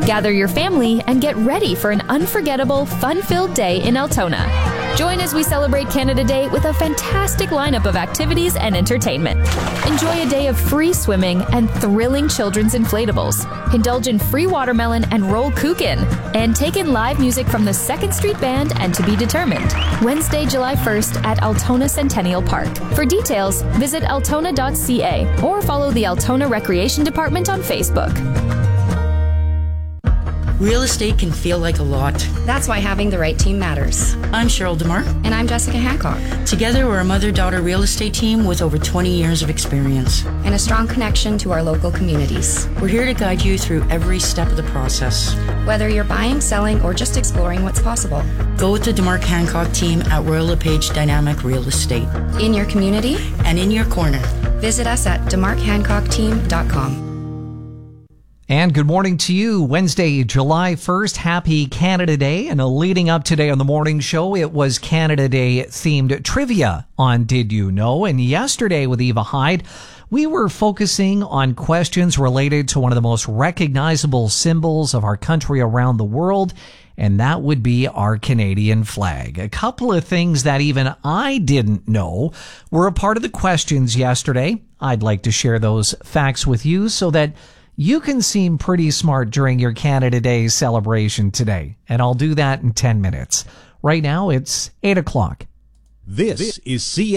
Gather your family and get ready for an unforgettable, fun-filled day in Altona. Join as we celebrate Canada Day with a fantastic lineup of activities and entertainment. Enjoy a day of free swimming and thrilling children's inflatables. Indulge in free watermelon and roll kuchen. And take in live music from the 2nd Street Band and To Be Determined. Wednesday, July 1st at Altona Centennial Park. For details, visit altona.ca or follow the Altona Recreation Department on Facebook. Real estate can feel like a lot. That's why having the right team matters. I'm Cheryl DeMar. And I'm Jessica Hancock. Together, we're a mother-daughter real estate team with over 20 years of experience. And a strong connection to our local communities. We're here to guide you through every step of the process. Whether you're buying, selling, or just exploring what's possible. Go with the DeMar Hancock team at Royal LePage Dynamic Real Estate. In your community. And in your corner. Visit us at demarkhancockteam.com. And good morning to you. Wednesday, July 1st. Happy Canada Day. And leading up today on the morning show, it was Canada Day themed trivia on Did You Know? And yesterday with Eva Hyde, we were focusing on questions related to one of the most recognizable symbols of our country around the world, and that would be our Canadian flag. A couple of things that even I didn't know were a part of the questions yesterday. I'd like to share those facts with you so that you can seem pretty smart during your Canada Day celebration today, and I'll do that in 10 minutes. Right now, it's 8 o'clock. This is